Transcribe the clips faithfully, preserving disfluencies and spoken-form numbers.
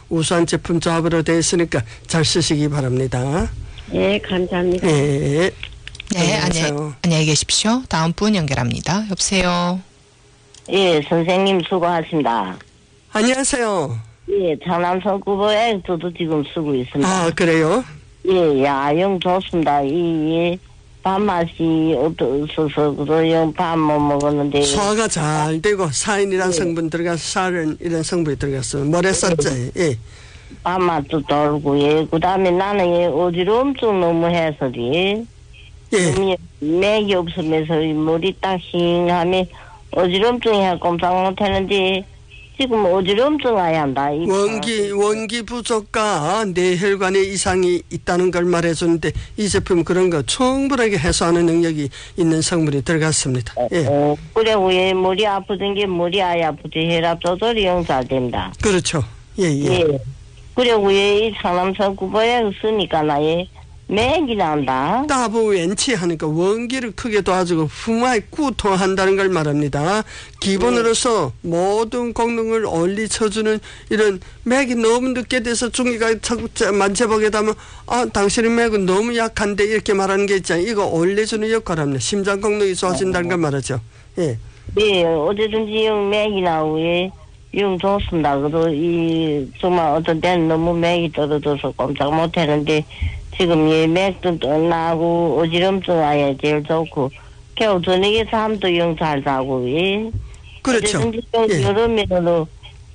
우수한 제품 조합으로 되어 있으니까 잘 쓰시기 바랍니다. 예, 감사합니다. 네. 네, 안녕, 안녕히 계십시오. 다음 분 연결합니다. 여보세요. 예, 선생님 수고하십니다. 안녕하세요. 예, 장남선 구보에 저도 지금 쓰고 있습니다. 아, 그래요? 예, 야영 좋습니다. 이, 이 밥맛이 없어서 그래요. 밥 못 먹었는데. 소화가 잘 되고 사인이라는 예. 성분 들어가서 살은 이런 성분이 들어갔어요. 모래 쌌죠. 예. 밥맛도 돌고, 예. 그 다음에 나는 예, 어지럼증 너무 해서, 예. 예. 맥이 없으면서 머리 딱 싱하면 어지럼증이 꼼짝 못하는데 지금 어지럼증 와야 한다. 원기 원기 부족과 뇌혈관에 이상이 있다는 걸 말해주는데 이 제품 그런 거 충분하게 해소하는 능력이 있는 성분이 들어갔습니다. 예. 어, 그래 왜 머리 아프던 게 머리 아예 아프지 혈압 조절이 영 잘 된다. 그렇죠. 예예. 예. 예. 그래 왜이 상남선 구보에 쓰니까 나의 맥이 난다. 따부 웬치하니까 원기를 크게 도와주고 풍화에 구토한다는 걸 말합니다. 기본으로서 네. 모든功能을 올리 쳐주는 이런 맥이 너무 늦게 돼서 중이가 자꾸 만져보게 되면 아 당신의 맥은 너무 약한데 이렇게 말하는 게 있잖아요. 이거 올려주는 역할을 합니다. 심장功能이 좋아진다는 걸 말하죠. 예. 네, 어제든지 영 맥이 나오에 영 좋습니다. 그래도 이 정말 어떤 때는 너무 맥이 떨어져서 꼼짝 못하는데 지금 이 맥도 나고 어지럼증 와야 제일 좋고 겨우 저녁에 잠도 영 잘 자고 예. 그렇죠. 예. 여름에도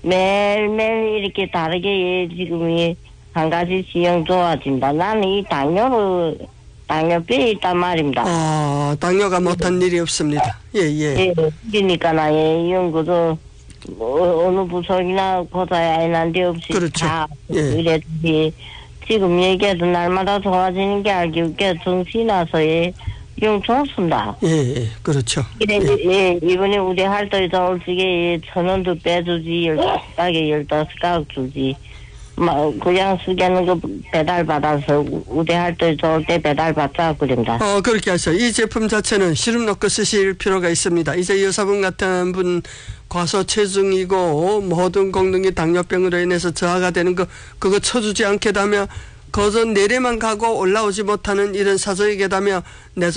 매일매일 이렇게 다르게 예, 지금 이 한 가지씩 영 좋아진다. 나는 이 당뇨로 당뇨병이 있단 말입니다. 아 당뇨가 못한 일이 없습니다. 예예. 예. 그러니까 나 예, 연구도 뭐 어느 부서이나 고사에 아이난데 없이 그렇죠. 다 예. 이랬지. 지금 얘기해도 날마다 좋아지는 게 알기 없게 정신이 나서에 영 좋습니다. 예, 예, 그렇죠. 그래, 예. 예, 이번에 우리 할머니 서울시에 천 원도 빼주지, 열다섯 가게 열다섯 가격 주지. 막, 그냥 쓰게는 거 배달 받아서 우리 할머니 서울 때 배달 받자, 그런다. 어, 그렇게 하세요. 이 제품 자체는 시름 넣고 쓰실 필요가 있습니다. 이제 여사분 같은 분 과소 체중이고 모든功能이 당뇨병으로 인해서 저하가 되는 거 그거 쳐주지 않게 되면 거저 내려만 가고 올라오지 못하는 이런 사정이 되면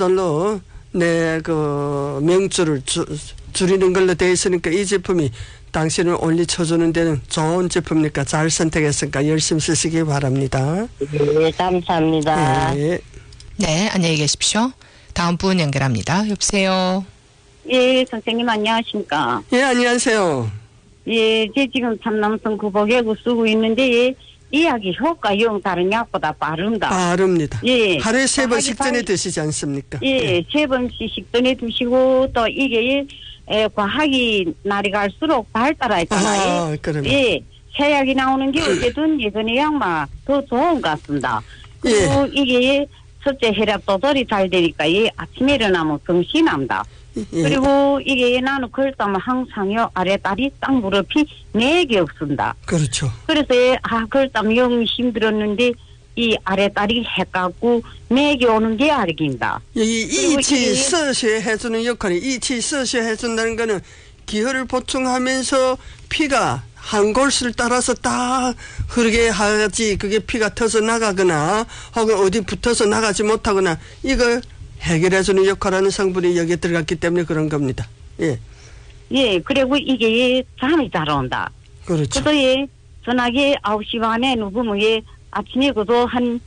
내절로 내 그 명주를 주, 줄이는 걸로 되어 있으니까 이 제품이 당신을 올리 쳐주는 데는 좋은 제품이니까 잘 선택했으니까 열심히 쓰시기 바랍니다. 네, 감사합니다. 네. 네, 안녕히 계십시오. 다음 분 연결합니다. 여보세요. 예, 선생님 안녕하십니까. 예, 안녕하세요. 예, 제 지금 삼남성 구보개구 쓰고 있는데 예, 이 약이 효과 영 다른 약보다 빠릅니다. 빠릅니다. 예. 하루에 세 번씩 전에 과학이 드시지 않습니까? 예, 예. 세 번씩 식전에 드시고 또 이게 예, 과학이 날이 갈수록 발달했잖아요. 아, 그러면. 예, 새 약이 나오는 게 어쨌든 예전의 약만 더 좋은 것 같습니다. 그리고 예. 이게 첫째 혈압 조절이 잘 되니까 예, 아침에 일어나면 정신이 납니다. 예. 그리고 이게 나는 그렇다면 항상요 아래다리 딱 무릎이 맥이 없습니다. 그렇죠. 그래서 아 그렇다면 영 힘들었는데 이 아래다리 해갖고 맥이 오는 게 알긴다. 이 그리고 이치 이게- 서시에 해주는 역할이 이치 서시에 해준다는 거는 기혈을 보충하면서 피가 한 골수를 따라서 딱 흐르게 하지 그게 피가 터서 나가거나 혹은 어디 붙어서 나가지 못하거나 이걸 해결해주는 역할하는 성분이 여기에 들어갔기 때문에 그런 겁니다. 예, 예, 그리고 이게 잠이 잘 온다. 그렇죠. 그래서 예, 전화기 아홉 시 반에 누구면 예, 아침에 그도 한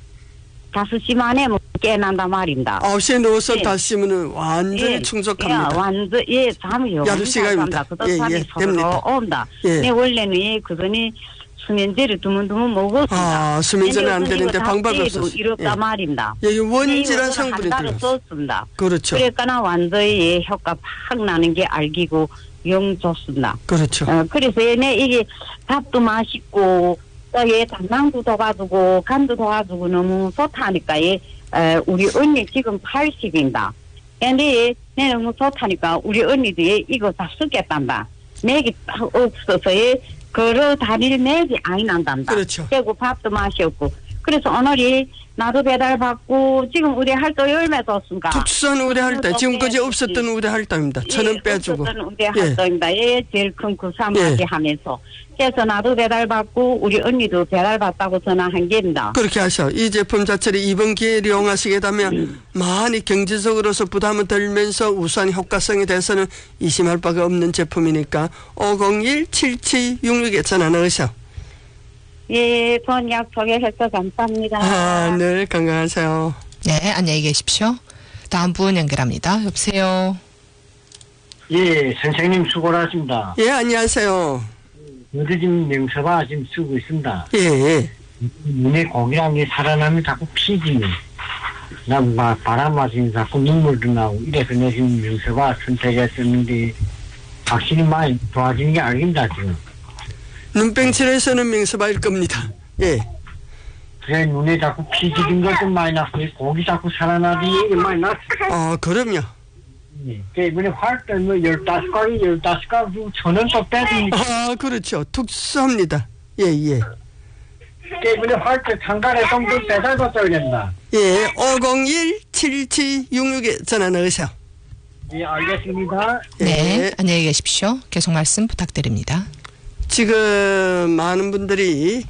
다섯 시 반에 뭐 깨난단 말입니다. 아홉 시에 누워서 예. 다시면은 완전히 예, 충족합니다. 예, 완전, 예, 잠이 여덟 시간입니다. 그도 예, 잠이 예, 서로 됩니다. 온다. 예. 네, 원래는 예, 그전에 수면제를 드문드문 먹었습니다. 아, 수면제는 안 근데 되는데 이거 방법이 답제도 없었어요. 이렇다 예. 말입니다. 여기 근데 원지란 이거는 성분이 한 달을 들어갔어요. 썼습니다. 그렇죠. 그러니까 완전히 예, 효과 팍 나는 게 알기고 영 좋습니다. 그렇죠. 어, 그래서 얘네 이게 밥도 맛있고 또 얘 단방도 도와주고 간도 도와주고 너무 좋다니까 얘 어, 우리 언니 지금 팔십입니다. 근데 얘, 내 너무 좋다니까 우리 언니도 얘 이거 다 쓰겠단다. 맥이 딱 없어서 얘 걸어 다닐 맥이 아니 난단다. 그렇죠. 그리고 밥도 맛이 없고 그래서 오늘이 나도 배달 받고 지금 의뢰 할당 얼마 줬습니까? 특수한 의뢰 할당 지금까지 없었던 의뢰 할당입니다. 천 원 예, 빼주고. 없었던 의뢰 할당입니다. 예, 제일 큰 구삼하게 예. 하면서. 그래서 나도 배달 받고 우리 언니도 배달 받다고 전화한 게입니다. 그렇게 하셔. 이 제품 자체를 이번 기회에 이용하시게 되면 음. 많이 경제적으로서 부담을 덜면서 우수한 효과성에 대해서는 의심할 바가 없는 제품이니까 오공일 칠칠육육에 전화 넣으셔. 예, 좋은 약속해서 감사합니다. 아, 늘 건강하세요. 네, 안녕히 계십시오. 다음 분 연결합니다. 여보세요. 예, 선생님 수고하십니다. 예, 안녕하세요. 어제 지금 명서봐 지금 쓰고 있습니다. 예, 예. 눈에 고기랑 게 살아나면 자꾸 피지. 난 막 바람 맞으면 자꾸 눈물도 나고 이래서 내 지금 명서봐 선택했었는데 확실히 많이 좋아지는 게 아닙니다, 지금. 눈병치료에서는 명서봐일 겁니다. 예. 그래, 눈에 자꾸 피지는 것도 많이 났어요. 고기 자꾸 살아나더니 이게 많이 났어요. 아, 그럼요. 예. 이번에 활때 뭐 열다섯 가지, 열다섯 가지 천 원 또 빼드니까. 아, 그렇죠. 특수합니다. 예, 예. 이번에 활때 상가에 정도 배달 받아야 된다. 예, 오공일 칠칠육육에 전화 넣으세요. 예, 알겠습니다. 네, 예. 안녕히 계십시오. 계속 말씀 부탁드립니다. 지금 많은 분들이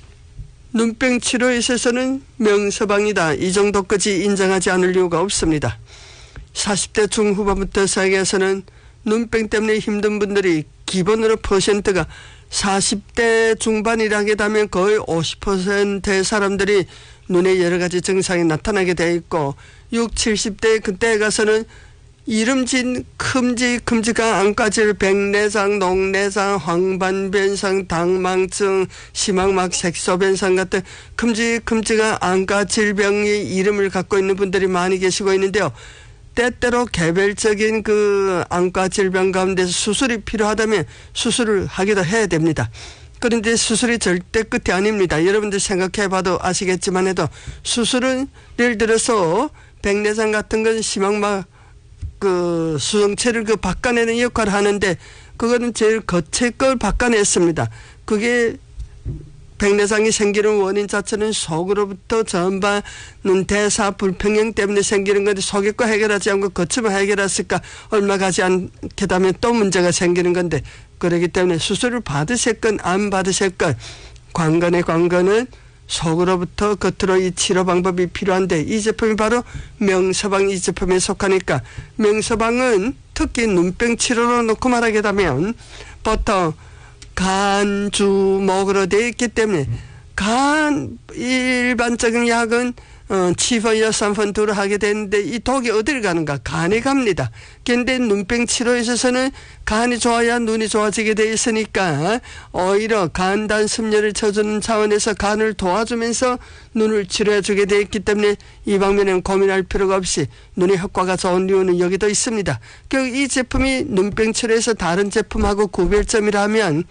눈병 치료에 있어서는 명서방이다. 이 정도까지 인정하지 않을 이유가 없습니다. 사십 대 중후반부터 세계에서는 눈병 때문에 힘든 분들이 기본으로 퍼센트가 사십 대 중반이라 하게 되면 거의 오십 퍼센트의 사람들이 눈에 여러 가지 증상이 나타나게 돼 있고 육십, 칠십 대 그때에 가서는 이름진 큼직큼직한 안과질, 백내장, 녹내장, 황반변상, 당망증, 심황막 색소변상 같은 큼직큼직한 안과 질병의 이름을 갖고 있는 분들이 많이 계시고 있는데요. 때때로 개별적인 그 안과 질병 가운데서 수술이 필요하다면 수술을 하기도 해야 됩니다. 그런데 수술이 절대 끝이 아닙니다. 여러분들 생각해봐도 아시겠지만 해도 수술은 예를 들어서 백내장 같은 건 심황막 그 수정체를 그 바꿔내는 역할을 하는데 그거는 제일 겉에 걸 바꿔냈습니다. 그게 백내장이 생기는 원인 자체는 속으로부터 전반은 대사 불평형 때문에 생기는 건데 속의 거 해결하지 않고 겉으로만 해결했을까 얼마 가지 않게 되면 또 문제가 생기는 건데 그렇기 때문에 수술을 받으셨건 안 받으셨건 관건의 관건은 속으로부터 겉으로 이 치료 방법이 필요한데 이 제품이 바로 명서방 이 제품에 속하니까 명서방은 특히 눈병 치료로 놓고 말하게 되면 보통 간, 주, 목으로 되어 있기 때문에 간 일반적인 약은 어, 치번, 여삼번두를 하게 되는데 이 독이 어딜 가는가? 간에 갑니다. 그런데 눈병 치료에 있어서는 간이 좋아야 눈이 좋아지게 돼 있으니까 오히려 간단 습열을 쳐주는 차원에서 간을 도와주면서 눈을 치료해 주게 돼 있기 때문에 이 방면에는 고민할 필요가 없이 눈의 효과가 좋은 이유는 여기도 있습니다. 결국 이 제품이 눈병 치료에서 다른 제품하고 구별점이라면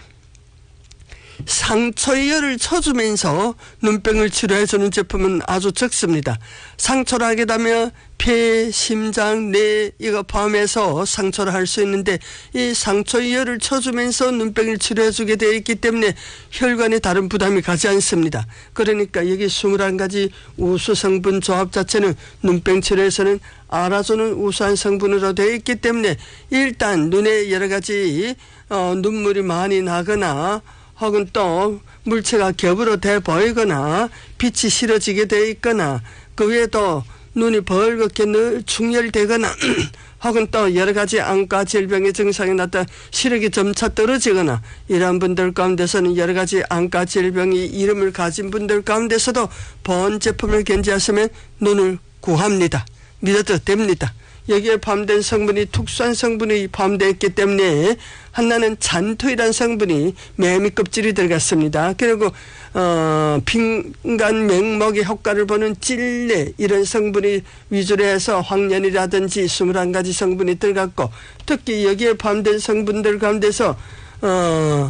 상처의 열을 쳐주면서 눈병을 치료해주는 제품은 아주 적습니다. 상처를 하게 되면 폐, 심장, 뇌 이거 포함해서 상처를 할 수 있는데 이 상처의 열을 쳐주면서 눈병을 치료해주게 되어 있기 때문에 혈관에 다른 부담이 가지 않습니다. 그러니까 여기 이십일 가지 우수 성분 조합 자체는 눈병 치료에서는 알아주는 우수한 성분으로 되어 있기 때문에 일단 눈에 여러 가지 어, 눈물이 많이 나거나 혹은 또 물체가 겹으로 돼 보이거나 빛이 실어지게 돼 있거나 그 외에도 눈이 벌겋게 늘 충혈되거나 혹은 또 여러 가지 안과 질병의 증상이 나타나 시력이 점차 떨어지거나 이러한 분들 가운데서는 여러 가지 안과 질병이 이름을 가진 분들 가운데서도 본 제품을 견지하시면 눈을 구합니다. 믿어도 됩니다. 여기에 포함된 성분이 특수한 성분이 포함되어 있기 때문에 하나는 잔토이라는 성분이 매미 껍질이 들어갔습니다. 그리고 어, 빈간 맹목의 효과를 보는 찔레 이런 성분이 위주로 해서 황련이라든지 이십일 가지 성분이 들어갔고 특히 여기에 포함된 성분들 가운데서 어,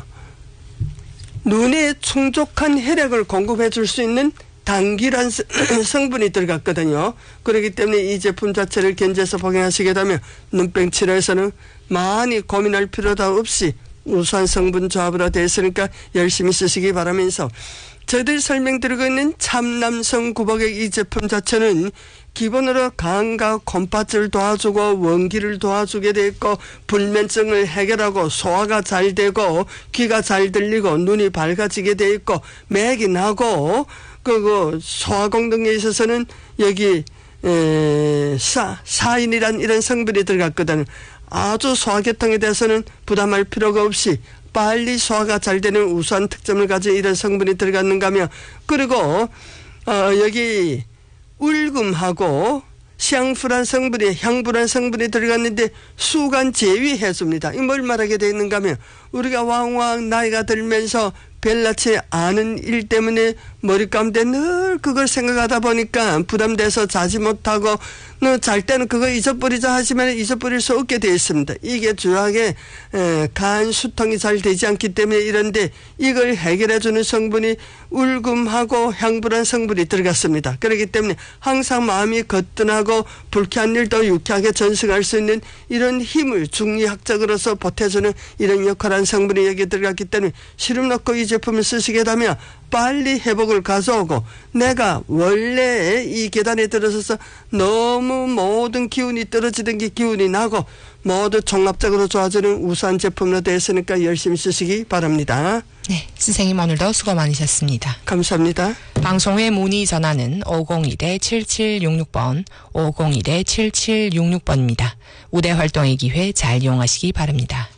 눈에 충족한 혈액을 공급해 줄 수 있는 당귀란 성분이 들어갔거든요. 그렇기 때문에 이 제품 자체를 견제해서 복용하시게 되면 눈병 치료에서는 많이 고민할 필요도 없이 우수한 성분 조합으로 되어 있으니까 열심히 쓰시기 바라면서 저희들이 설명드리고 있는 참남성 구복액 이 제품 자체는 기본으로 간과 콩팥을 도와주고 원기를 도와주게 돼 있고 불면증을 해결하고 소화가 잘 되고 귀가 잘 들리고 눈이 밝아지게 돼 있고 맥이 나고 그 소화功能에 있어서는 여기 에, 사, 사인이란 이런 성분이 들어갔거든요. 아주 소화계통에 대해서는 부담할 필요가 없이 빨리 소화가 잘 되는 우수한 특점을 가진 이런 성분이 들어갔는가 하면 그리고 어, 여기 울금하고 샹푸란 성분이 향불한 성분이 들어갔는데 수간 제위해 줍니다. 이 뭘 말하게 되어 있는가 하면 우리가 왕왕 나이가 들면서 별나치 않은 일 때문에 머리 가운데 늘 그걸 생각하다 보니까 부담돼서 자지 못하고 잘 때는 그거 잊어버리자 하시면 잊어버릴 수 없게 되어 있습니다. 이게 주요하게 간 수통이 잘 되지 않기 때문에 이런데 이걸 해결해 주는 성분이 울금하고 향불한 성분이 들어갔습니다. 그렇기 때문에 항상 마음이 거뜬하고 불쾌한 일도 유쾌하게 전승할 수 있는 이런 힘을 중리학적으로서 보태주는 이런 역할한 성분이 여기 들어갔기 때문에 시름 넣고 이 제품을 쓰시게 되면 빨리 회복을 가져오고 내가 원래 이 계단에 들어서서 너무 모든 기운이 떨어지던 게 기운이 나고 모두 종합적으로 좋아지는 우수한 제품으로 되어 있으니까 열심히 쓰시기 바랍니다. 네, 선생님 오늘도 수고 많으셨습니다. 감사합니다. 방송의 문의 전화는 오공일 칠칠육육 번, 오공일 칠칠육육 번입니다. 우대 활동의 기회 잘 이용하시기 바랍니다.